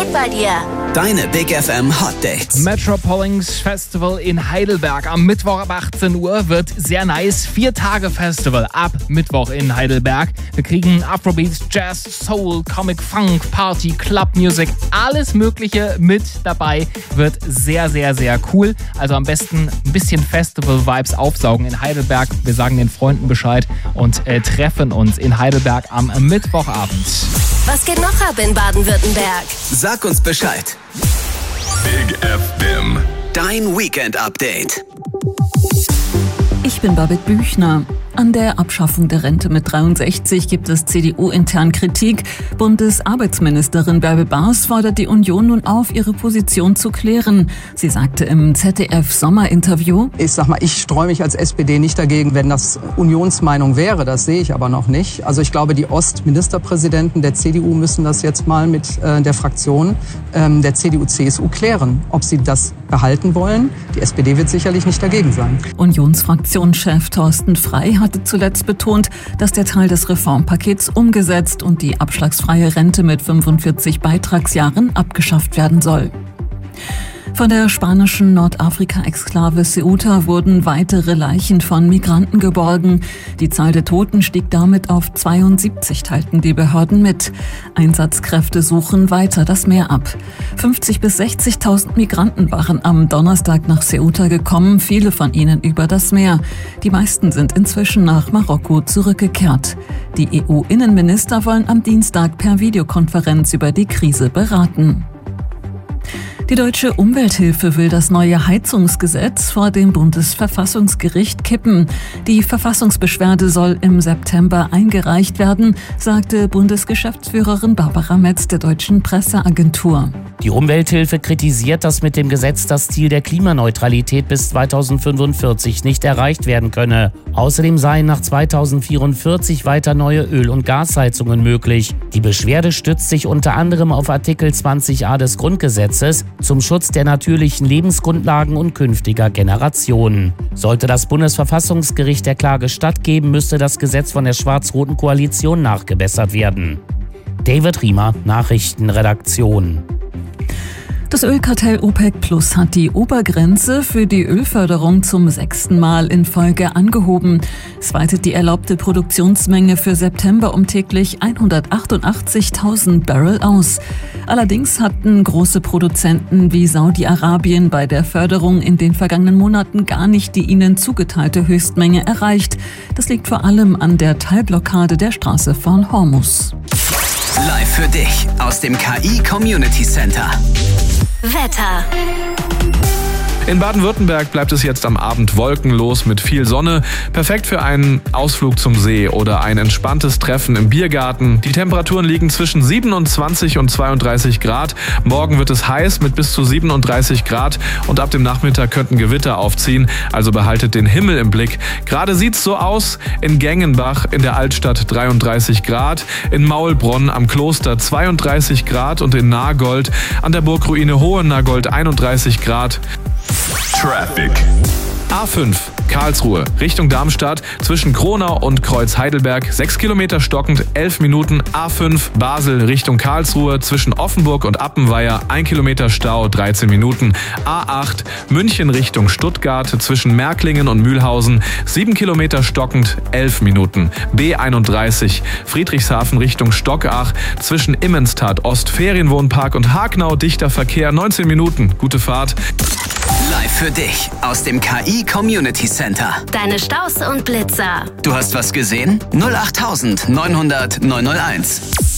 geht bei dir? Deine Big FM Hot Dates. Metropolitan Festival in Heidelberg. Am Mittwoch ab 18 Uhr wird sehr nice. 4-Tage-Festival ab Mittwoch in Heidelberg. Wir kriegen Afrobeats, Jazz, Soul, Comic, Funk, Party, Club Music. Alles Mögliche mit dabei. Wird sehr, sehr, sehr cool. Also am besten ein bisschen Festival-Vibes aufsaugen in Heidelberg. Wir sagen den Freunden Bescheid und treffen uns in Heidelberg am Mittwochabend. Was geht noch ab in Baden-Württemberg? Sag uns Bescheid. Big FM. Dein Weekend-Update. Ich bin Babette Büchner. An der Abschaffung der Rente mit 63 gibt es CDU-intern Kritik. Bundesarbeitsministerin Bärbel Baas fordert die Union nun auf, ihre Position zu klären. Sie sagte im ZDF-Sommerinterview: Ich streue mich als SPD nicht dagegen, wenn das Unionsmeinung wäre. Das sehe ich aber noch nicht. Also ich glaube, die Ostministerpräsidenten der CDU müssen das jetzt mal mit der Fraktion der CDU-CSU klären, ob sie das behalten wollen. Die SPD wird sicherlich nicht dagegen sein. Unionsfraktionschef Thorsten Frey hatte zuletzt betont, dass der Teil des Reformpakets umgesetzt und die abschlagsfreie Rente mit 45 Beitragsjahren abgeschafft werden soll. Von der spanischen Nordafrika-Exklave Ceuta wurden weitere Leichen von Migranten geborgen. Die Zahl der Toten stieg damit auf 72, teilten die Behörden mit. Einsatzkräfte suchen weiter das Meer ab. 50.000 bis 60.000 Migranten waren am Donnerstag nach Ceuta gekommen, viele von ihnen über das Meer. Die meisten sind inzwischen nach Marokko zurückgekehrt. Die EU-Innenminister wollen am Dienstag per Videokonferenz über die Krise beraten. Die Deutsche Umwelthilfe will das neue Heizungsgesetz vor dem Bundesverfassungsgericht kippen. Die Verfassungsbeschwerde soll im September eingereicht werden, sagte Bundesgeschäftsführerin Barbara Metz der Deutschen Presseagentur. Die Umwelthilfe kritisiert, dass mit dem Gesetz das Ziel der Klimaneutralität bis 2045 nicht erreicht werden könne. Außerdem seien nach 2044 weiter neue Öl- und Gasheizungen möglich. Die Beschwerde stützt sich unter anderem auf Artikel 20a des Grundgesetzes zum Schutz der natürlichen Lebensgrundlagen und künftiger Generationen. Sollte das Bundesverfassungsgericht der Klage stattgeben, müsste das Gesetz von der schwarz-roten Koalition nachgebessert werden. David Riemer, Nachrichtenredaktion. Das Ölkartell OPEC Plus hat die Obergrenze für die Ölförderung zum 6. Mal in Folge angehoben. Es weitet die erlaubte Produktionsmenge für September um täglich 188.000 Barrel aus. Allerdings hatten große Produzenten wie Saudi-Arabien bei der Förderung in den vergangenen Monaten gar nicht die ihnen zugeteilte Höchstmenge erreicht. Das liegt vor allem an der Teilblockade der Straße von Hormuz. Live für dich aus dem KI Community Center. Wetter. In Baden-Württemberg bleibt es jetzt am Abend wolkenlos mit viel Sonne. Perfekt für einen Ausflug zum See oder ein entspanntes Treffen im Biergarten. Die Temperaturen liegen zwischen 27 und 32 Grad. Morgen wird es heiß mit bis zu 37 Grad und ab dem Nachmittag könnten Gewitter aufziehen. Also behaltet den Himmel im Blick. Gerade sieht's so aus. In Gengenbach in der Altstadt 33 Grad, in Maulbronn am Kloster 32 Grad und in Nagold an der Burgruine Hohennagold 31 Grad. Traffic. A5 Karlsruhe Richtung Darmstadt zwischen Kronau und Kreuz Heidelberg 6 Kilometer stockend 11 Minuten. A5 Basel Richtung Karlsruhe zwischen Offenburg und Appenweier 1 Kilometer Stau 13 Minuten. A8 München Richtung Stuttgart zwischen Märklingen und Mühlhausen 7 Kilometer stockend 11 Minuten. B31 Friedrichshafen Richtung Stockach zwischen Immenstadt Ost Ferienwohnpark und Hagnau dichter Verkehr 19 Minuten. Gute Fahrt. Live für dich aus dem KI Community Center. Deine Staus und Blitzer. Du hast was gesehen? 08900 901.